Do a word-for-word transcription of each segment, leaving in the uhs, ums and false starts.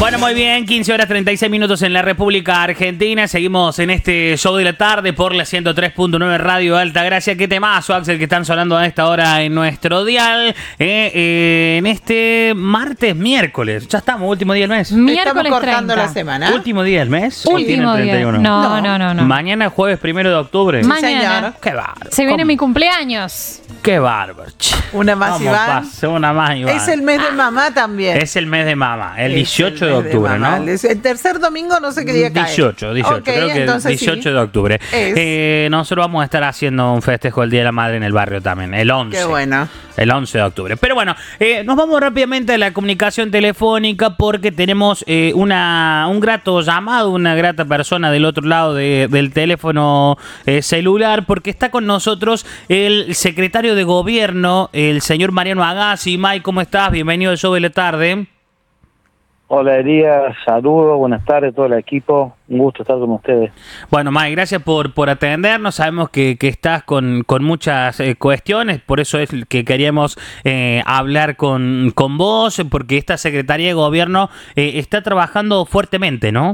Bueno, muy bien, quince horas treinta y seis minutos en la República Argentina. Seguimos en este show de la tarde por la ciento tres punto nueve Radio Altagracia. Qué temazo, Axel, que están sonando a esta hora en nuestro dial. Eh, eh, en este martes, miércoles. Ya estamos, último día del mes. Miércoles Estamos cortando treinta. la semana. ¿Último día del mes? Último día. No, no, no, no, no. Mañana, jueves primero de octubre. Mañana. señor. Qué bárbaro. Se viene ¿Cómo? mi cumpleaños. Qué bárbaro. Una más, ¿Cómo Iván. pasa? Una más, Iván. Es el mes de mamá también. Es el mes de mamá, el Es dieciocho el de mes octubre, mamá. ¿no? Es el tercer domingo, no sé qué día cae. dieciocho, dieciocho, Ok, creo que entonces dieciocho sí. de octubre. Es. Eh, nosotros vamos a estar haciendo un festejo del Día de la Madre en el barrio también, el once. Qué bueno. El once de octubre. Pero bueno, eh, nos vamos rápidamente a la comunicación telefónica porque tenemos eh, una, un grato llamado, una grata persona del otro lado de, del teléfono eh, celular, porque está con nosotros el secretario de Gobierno, el señor Mariano Agassi. May, ¿cómo estás? Bienvenido al show de la tarde. Hola Elías, saludos, buenas tardes a todo el equipo, un gusto estar con ustedes. Bueno, May, gracias por, por atendernos, sabemos que, que estás con, con muchas eh, cuestiones, por eso es que queríamos eh, hablar con, con vos, porque esta Secretaría de Gobierno eh, está trabajando fuertemente, ¿no?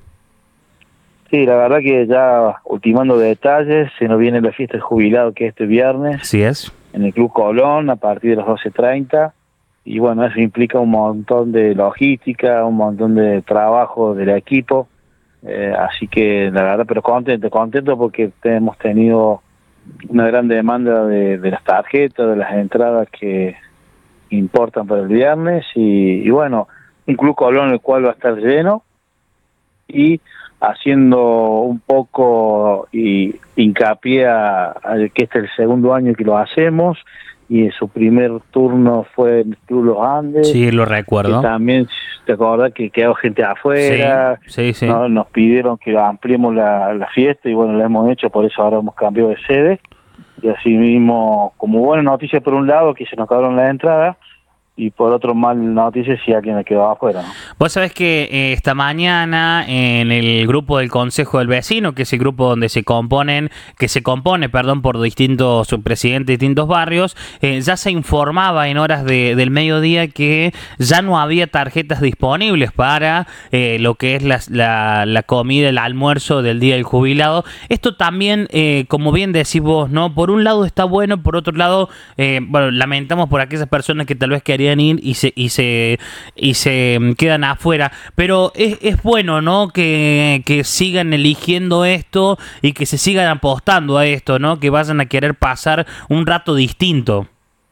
Sí, la verdad que ya ultimando detalles, se nos viene la fiesta del jubilado que es este viernes Así es. en el Club Colón a partir de las doce treinta. Y bueno, eso implica un montón de logística, un montón de trabajo del equipo, eh, así que la verdad, pero contento, contento porque hemos tenido una gran demanda de, de las tarjetas, de las entradas que importan para el viernes, y, y bueno, un Club Colón el cual va a estar lleno, y haciendo un poco y hincapié a, a que este es el segundo año que lo hacemos, y en su primer turno fue en el Club Los Andes. Sí, lo recuerdo. Que también, te acordás que quedó gente afuera, Sí, sí, sí. ¿no? Nos pidieron que ampliemos la, la fiesta y bueno, lo hemos hecho, por eso ahora hemos cambiado de sede. Y así mismo, como buena noticia por un lado, que se nos acabaron las entradas, y por otro mal noticia si alguien me quedó afuera, ¿no? Vos sabés que eh, esta mañana en el grupo del Consejo del Vecino, que es el grupo donde se componen, que se compone, perdón, por distintos presidentes de distintos barrios, eh, ya se informaba en horas de, del mediodía que ya no había tarjetas disponibles para eh, lo que es la, la, la comida, el almuerzo del Día del Jubilado. Esto también, eh, como bien decís vos, ¿no? Por un lado está bueno, por otro lado, eh, bueno, lamentamos por aquellas personas que tal vez querían ir y se y se y se quedan afuera, pero es, es bueno, ¿no? Que, que sigan eligiendo esto y que se sigan apostando a esto, ¿no? Que vayan a querer pasar un rato distinto.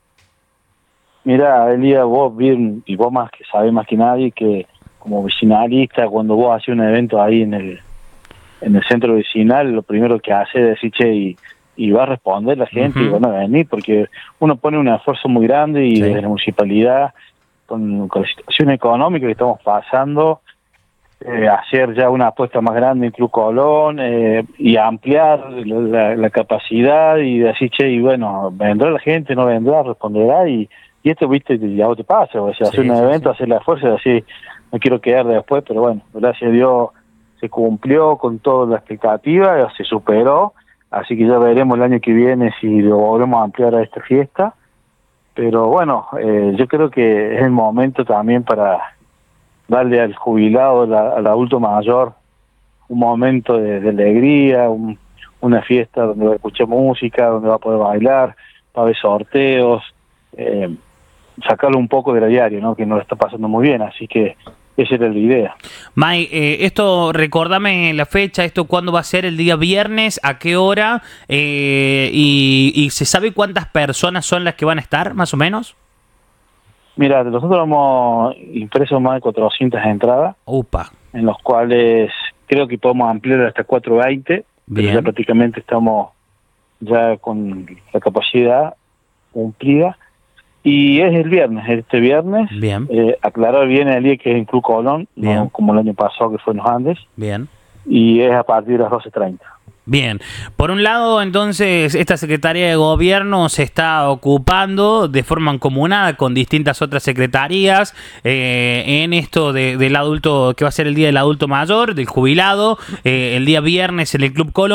Mira, Elías, vos bien, y vos más que sabés más que nadie, que como vecinalista, cuando vos haces un evento ahí en el en el centro vecinal, lo primero que hace es decir, che, y y va a responder la gente, uh-huh. y van a venir, porque uno pone un esfuerzo muy grande y sí. Desde la municipalidad, con, con la situación económica que estamos pasando, eh, hacer ya una apuesta más grande en Club Colón, eh, y ampliar la, la capacidad y decir, che, y bueno, vendrá la gente, no vendrá, responderá, y, y esto, viste, ya te pasa, o sea, sí, hacer un sí, evento, sí. hacer el esfuerzo, así, no quiero quedar después, pero bueno, gracias a Dios se cumplió con toda la expectativa, se superó. Así que ya veremos el año que viene si lo volvemos a ampliar a esta fiesta. Pero bueno, eh, yo creo que es el momento también para darle al jubilado, la, al adulto mayor, un momento de, de alegría, un, una fiesta donde va a escuchar música, donde va a poder bailar, va a haber sorteos, eh, sacarlo un poco de la diario, ¿no? Que no lo está pasando muy bien, así que esa era la idea. May, eh, esto, recordame la fecha, esto cuándo va a ser, el día viernes, a qué hora, eh, y, y ¿se sabe cuántas personas son las que van a estar, más o menos? Mira, nosotros hemos impreso más de cuatrocientas entradas, Upa. En los cuales creo que podemos ampliar hasta cuatrocientos veinte, pero ya prácticamente estamos ya con la capacidad cumplida. Y es el viernes, este viernes. Bien. Eh, aclarar bien el día que es en Club Colón, no como el año pasado que fue en los Andes. Bien. Y es a partir de las doce treinta. Bien, por un lado entonces esta Secretaría de Gobierno se está ocupando de forma mancomunada con distintas otras secretarías eh, en esto de, del adulto, que va a ser el Día del Adulto Mayor, del Jubilado, eh, el día viernes en el Club Colón.